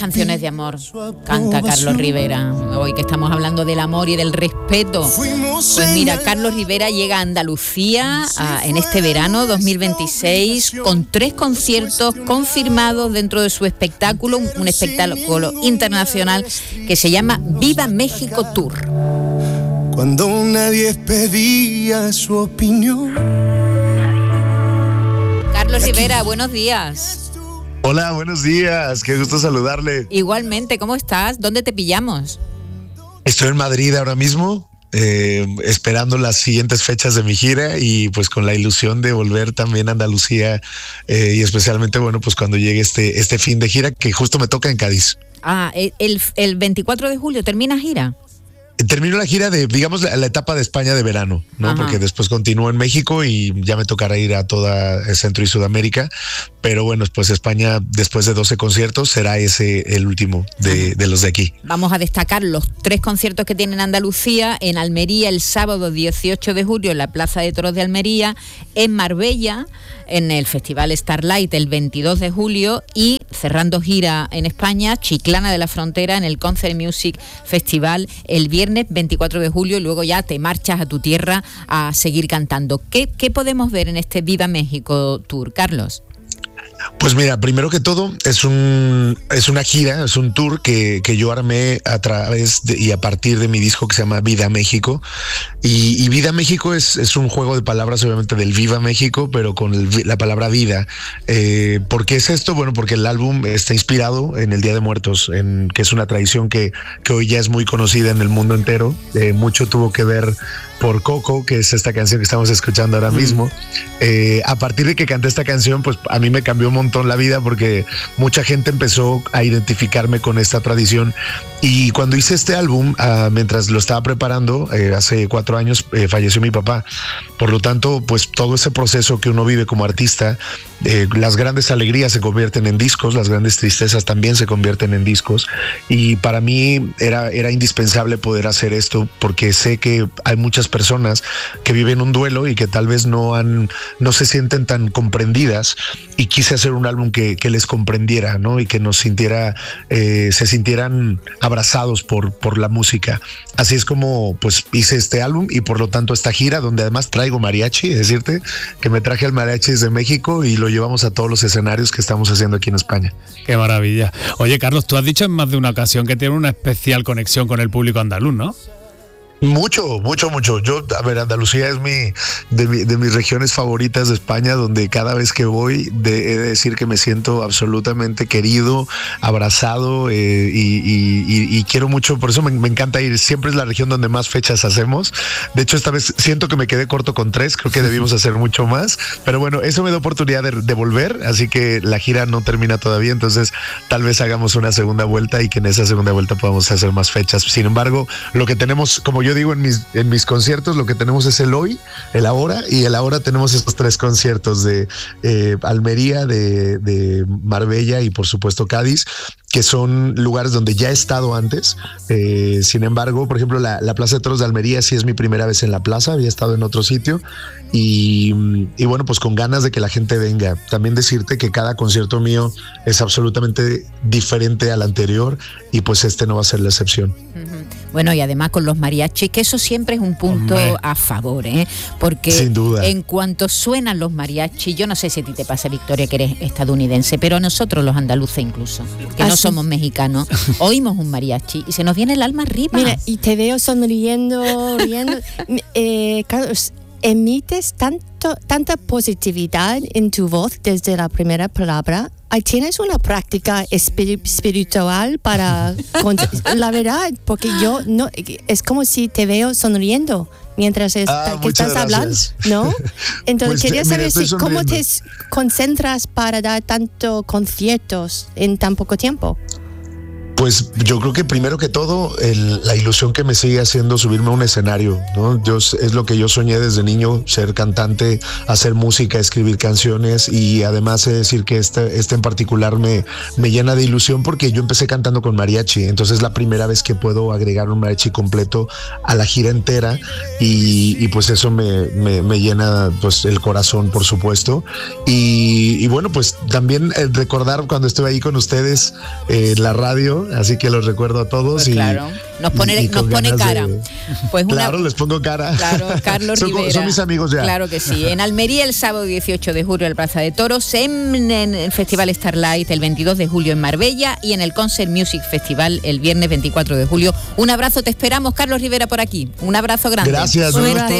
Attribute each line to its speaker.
Speaker 1: Canciones de amor, canta Carlos Rivera. Hoy que estamos hablando del amor y del respeto. Pues mira, Carlos Rivera llega a Andalucía en este verano 2026 con 3 conciertos confirmados dentro de su espectáculo, un espectáculo internacional que se llama Viva México Tour.
Speaker 2: Cuando nadie pedía su opinión.
Speaker 1: Carlos Rivera, buenos días.
Speaker 3: Hola, buenos días, qué gusto saludarle.
Speaker 1: Igualmente, ¿cómo estás? ¿Dónde te pillamos?
Speaker 3: Estoy en Madrid ahora mismo, esperando las siguientes fechas de mi gira y pues con la ilusión de volver también a Andalucía y especialmente, bueno, pues cuando llegue este fin de gira que justo me toca en Cádiz.
Speaker 1: El 24 de julio termina gira.
Speaker 3: Termino la gira de, digamos, la etapa de España de verano, ¿no? Ajá. Porque después continúo en México y ya me tocará ir a toda Centro y Sudamérica. Pero bueno, pues España, después de 12 conciertos, será ese el último de los de aquí.
Speaker 1: Vamos a destacar los 3 conciertos que tiene en Andalucía: en Almería el sábado 18 de julio en la Plaza de Toros de Almería, en Marbella, en el Festival Starlight el 22 de julio y cerrando gira en España, Chiclana de la Frontera, en el Concert Music Festival el viernes 24 de julio, y luego ya te marchas a tu tierra a seguir cantando. ¿Qué podemos ver en este Viva México Tour, Carlos?
Speaker 3: Pues mira, primero que todo es una gira, es un tour que yo armé a través y a partir de mi disco que se llama Vida México, y Vida México es un juego de palabras, obviamente, del Viva México, pero con la palabra vida. ¿Por qué es esto? Bueno, porque el álbum está inspirado en el Día de Muertos, que es una tradición que hoy ya es muy conocida en el mundo entero. Mucho tuvo que ver por Coco, que es esta canción que estamos escuchando ahora mismo. A partir de que canté esta canción, pues a mí me cambió un montón la vida porque mucha gente empezó a identificarme con esta tradición. Y cuando hice este álbum, mientras lo estaba preparando, hace 4 años falleció mi papá. Por lo tanto, pues todo ese proceso que uno vive como artista, las grandes alegrías se convierten en discos, las grandes tristezas también se convierten en discos. Y para mí era indispensable poder hacer esto porque sé que hay muchas personas que viven un duelo y que tal vez no se sienten tan comprendidas, y quise hacer un álbum que les comprendiera, ¿no? Y que se sintieran abrazados por la música. Así es como pues hice este álbum y por lo tanto esta gira, donde además traigo mariachi, decirte que me traje al mariachi desde México y lo llevamos a todos los escenarios que estamos haciendo aquí en España.
Speaker 4: Qué maravilla. Oye, Carlos, tú has dicho en más de una ocasión que tiene una especial conexión con el público andaluz, ¿no?
Speaker 3: Mucho. Yo, a ver, Andalucía es de mis regiones favoritas de España, donde cada vez que voy he de decir que me siento absolutamente querido, abrazado, y quiero mucho. Por eso me encanta ir. Siempre es la región donde más fechas hacemos. De hecho, esta vez siento que me quedé corto con 3. Creo que debimos hacer mucho más. Pero bueno, eso me da oportunidad de volver. Así que la gira no termina todavía. Entonces, tal vez hagamos una segunda vuelta y que en esa segunda vuelta podamos hacer más fechas. Sin embargo, lo que tenemos, como yo digo en mis conciertos, lo que tenemos es el hoy, el ahora, y el ahora tenemos estos 3 conciertos de Almería, de Marbella y por supuesto Cádiz, que son lugares donde ya he estado antes. Sin embargo, por ejemplo, la Plaza de Toros de Almería sí es mi primera vez en la plaza, había estado en otro sitio y bueno, pues con ganas de que la gente venga. También decirte que cada concierto mío es absolutamente diferente al anterior y pues este no va a ser la excepción.
Speaker 1: Bueno, y además con los mariachis, que eso siempre es un punto a favor, porque
Speaker 3: sin duda,
Speaker 1: en cuanto suenan los mariachis, yo no sé si a ti te pasa, Victoria, que eres estadounidense, pero a nosotros los andaluces incluso, que no somos mexicanos, oímos un mariachi y se nos viene el alma arriba.
Speaker 5: Mira, y te veo sonriendo, riendo. Carlos, emites tanta positividad en tu voz desde la primera palabra. ¿Tienes una práctica espiritual para la verdad? Porque yo no, es como si te veo sonriendo mientras que estás hablando, ¿no? Entonces pues, quería saber cómo te concentras para dar tantos conciertos en tan poco tiempo.
Speaker 3: Pues yo creo que primero que todo, la ilusión que me sigue haciendo subirme a un escenario, ¿no? Es lo que yo soñé desde niño, ser cantante, hacer música, escribir canciones, y además he de decir que este en particular me llena de ilusión porque yo empecé cantando con mariachi, entonces es la primera vez que puedo agregar un mariachi completo a la gira entera, y pues eso me llena pues el corazón, por supuesto, y bueno, pues también recordar cuando estuve ahí con ustedes en la radio, así que los recuerdo a todos.
Speaker 1: Pues claro, nos pone cara. Pues
Speaker 3: claro, les pongo cara.
Speaker 1: Claro, Carlos Rivera.
Speaker 3: Son mis amigos ya.
Speaker 1: Claro que sí. En Almería el sábado 18 de julio en la Plaza de Toros, en el Festival Starlight el 22 de julio en Marbella y en el Concert Music Festival el viernes 24 de julio. Un abrazo, te esperamos, Carlos Rivera, por aquí. Un abrazo grande.
Speaker 3: Gracias.
Speaker 1: Suerte.